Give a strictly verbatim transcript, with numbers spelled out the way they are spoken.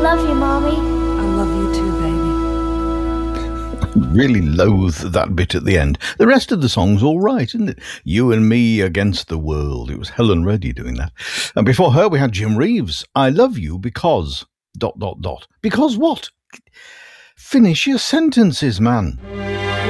love you, Mommy. I love you too, baby. Really loathe that bit at the end. The rest of the song's all right, isn't it? You and Me Against the World. It was Helen Reddy doing that. And before her, we had Jim Reeves. I love you because... dot, dot, dot. Because what? Finish your sentences, man.